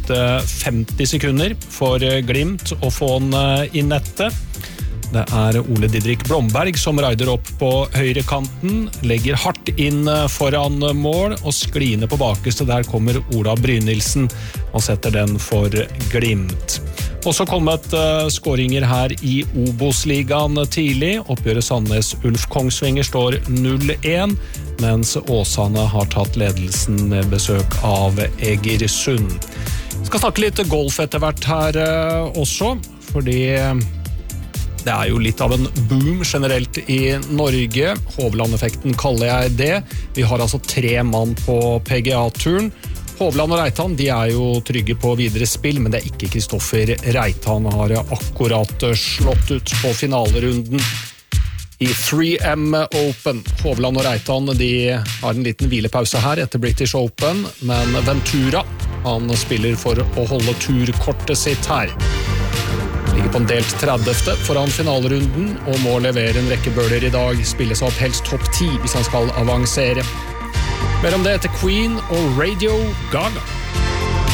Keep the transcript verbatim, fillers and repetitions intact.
brukte femti sekunder for Glimt å få den i nettet. Det er Ole Didrik Blomberg som raider opp på høyre kanten, legger hardt inn foran mål og skliner på bakeste. Der kommer Ola Brynildsen og setter den for Glimt. Også kommet uh, skåringer her i Obos-ligaen tidlig. Oppgjøret Sandnes-Ulf Kongsvinger står null én, mens Åsane har tatt ledelsen med besøk av Egersund. Vi skal snakke litt golf etter hvert her uh, også, fordi det er jo litt av en boom generelt i Norge. Hovland-effekten kaller jeg det. Vi har altså tre mann på P G A-turen. Hovland og Reitan, de er jo trygge på videre spill, men det er ikke Kristoffer Reitan. Han har akkurat slått ut på finalerunden i tre M Open. Hovland og Reitan, de har en liten hvilepause her etter British Open, men Ventura, han spiller for å holde turkortet sitt her. Ligger på en delt tredivte foran finalerunden og må levere en rekke bøler i dag. Spilles opp helst topp ti hvis han skal avansere. Mer om det etter Queen og Radio Gaga.